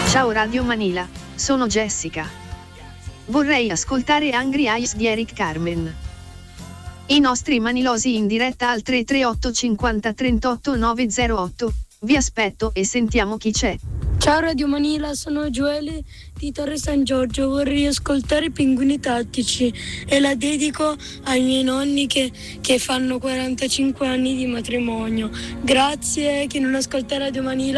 Ciao Radio Manila, sono Jessica. Vorrei ascoltare Angry Eyes di Eric Carmen. I nostri manilosi in diretta al 338 50 38 908. Vi aspetto e sentiamo chi c'è. Ciao Radio Manila, sono Gioele di Torre San Giorgio. Vorrei ascoltare i Pinguini Tattici e la dedico ai miei nonni che fanno 45 anni di matrimonio. Grazie, chi non ascolta Radio Manila.